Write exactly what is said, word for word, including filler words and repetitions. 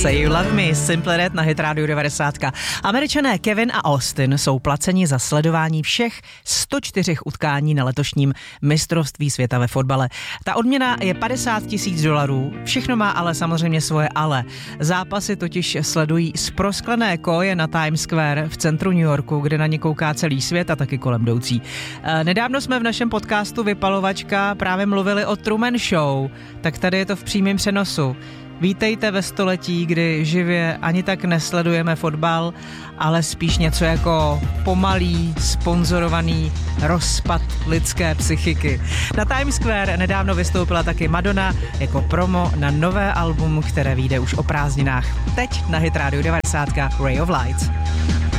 Say You Love Me, Simple Red na Hit Radio devadesát. Američané Kevin a Austin jsou placeni za sledování všech sto čtyři utkání na letošním mistrovství světa ve fotbale. Ta odměna je padesát tisíc dolarů, všechno má ale samozřejmě svoje ale. Zápasy totiž sledují z prosklené koje na Times Square v centru New Yorku, kde na ně kouká celý svět a taky kolem jdoucí. Nedávno jsme v našem podcastu Vypalovačka právě mluvili o Truman Show, tak tady je to v přímém přenosu. Vítejte ve století, kdy živě ani tak nesledujeme fotbal, ale spíš něco jako pomalý, sponzorovaný rozpad lidské psychiky. Na Times Square nedávno vystoupila taky Madonna jako promo na nové album, které vyjde už o prázdninách. Teď na Hit Radio devadesát Ray of Light.